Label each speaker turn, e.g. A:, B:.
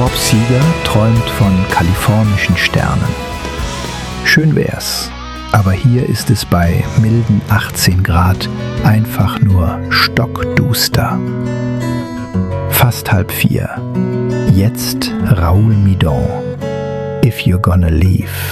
A: Bob träumt von kalifornischen Sternen. Schön wär's, aber hier ist es bei milden 18 Grad einfach nur stockduster. Fast 3:30. Jetzt Raoul Midon. If you're gonna leave.